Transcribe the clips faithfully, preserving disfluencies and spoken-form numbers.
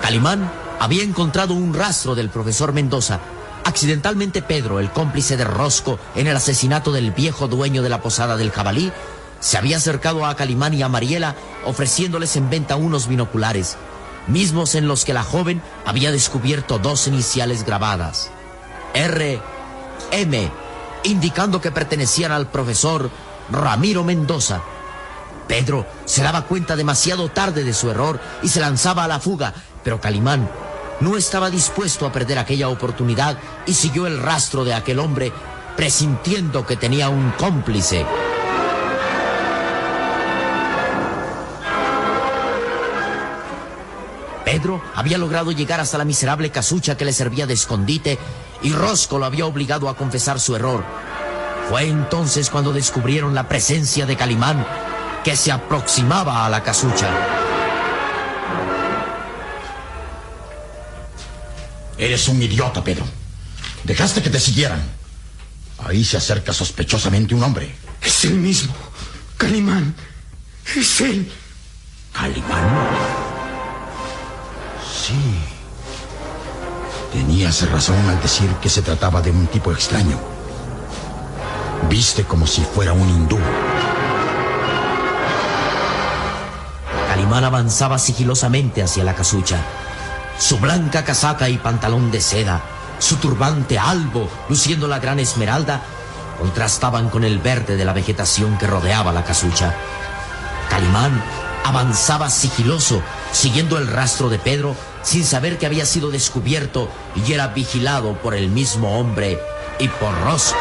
Calimán había encontrado un rastro del profesor Mendoza. Accidentalmente Pedro, el cómplice de Rosco en el asesinato del viejo dueño de la posada del Jabalí, se había acercado a Calimán y a Mariela ofreciéndoles en venta unos binoculares, mismos en los que la joven había descubierto dos iniciales grabadas, R M, indicando que pertenecían al profesor Ramiro Mendoza. Pedro se daba cuenta demasiado tarde de su error y se lanzaba a la fuga, pero Calimán no estaba dispuesto a perder aquella oportunidad y siguió el rastro de aquel hombre, presintiendo que tenía un cómplice. Pedro había logrado llegar hasta la miserable casucha que le servía de escondite y Rosco lo había obligado a confesar su error. Fue entonces cuando descubrieron la presencia de Calimán, que se aproximaba a la casucha. Eres un idiota, Pedro. Dejaste que te siguieran. Ahí se acerca sospechosamente un hombre. Es él mismo. Calimán. Es él. ¿Calimán? Sí. Tenías razón al decir que se trataba de un tipo extraño. Viste como si fuera un hindú. Calimán avanzaba sigilosamente hacia la casucha. Su blanca casaca y pantalón de seda, su turbante albo, luciendo la gran esmeralda, contrastaban con el verde de la vegetación que rodeaba la casucha. Calimán avanzaba sigiloso, siguiendo el rastro de Pedro, sin saber que había sido descubierto y era vigilado por el mismo hombre y por Rosco.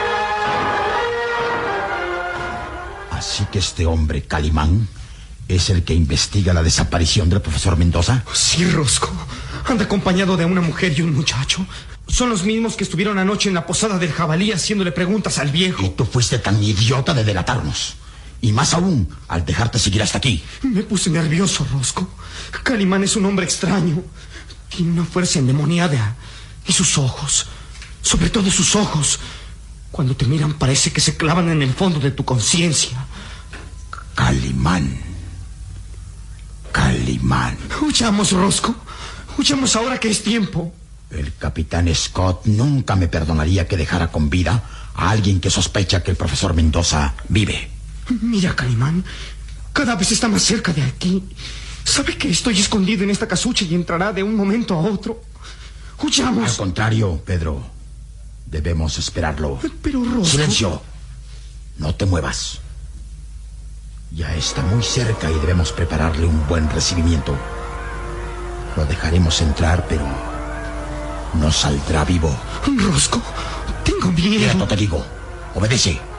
Así que este hombre, Calimán, ¿es el que investiga la desaparición del profesor Mendoza? Sí, Rosco. Anda acompañado de una mujer y un muchacho. Son los mismos que estuvieron anoche en la posada del Jabalí haciéndole preguntas al viejo. Y tú fuiste tan idiota de delatarnos. Y más aún, al dejarte seguir hasta aquí. Me puse nervioso, Rosco. Calimán es un hombre extraño. Tiene una fuerza endemoniada. Y sus ojos, sobre todo sus ojos, cuando te miran parece que se clavan en el fondo de tu conciencia. Calimán. Calimán. Huyamos, Rosco. Huyamos ahora que es tiempo. El capitán Scott nunca me perdonaría que dejara con vida a alguien que sospecha que el profesor Mendoza vive. Mira, Calimán, cada vez está más cerca de aquí. Sabe que estoy escondido en esta casucha y entrará de un momento a otro. Huyamos. Al contrario, Pedro, debemos esperarlo. Pero, Rosco... Silencio. No te muevas. Ya está muy cerca y debemos prepararle un buen recibimiento. Lo dejaremos entrar, pero no saldrá vivo. Rosco, tengo miedo. Quieto, te digo. Obedece.